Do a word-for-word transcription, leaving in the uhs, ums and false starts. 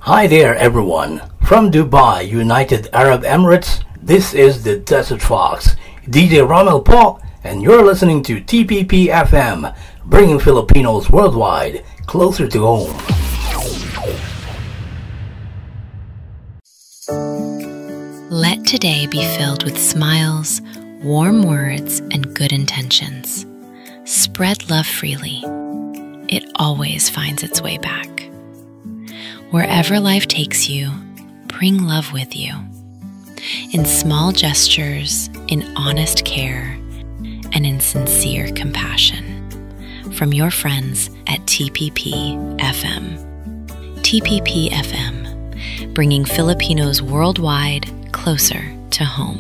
Hi there, everyone. From Dubai, United Arab Emirates, this is the Desert Fox, D J Romel Paul, and you're listening to T P P F M, bringing Filipinos worldwide closer to home. Let today be filled with smiles, warm words, and good intentions. Spread love freely. It always finds its way back. Wherever life takes you, bring love with you. In small gestures, in honest care, and in sincere compassion. From your friends at T P P F M. T P P F M, bringing Filipinos worldwide closer to home.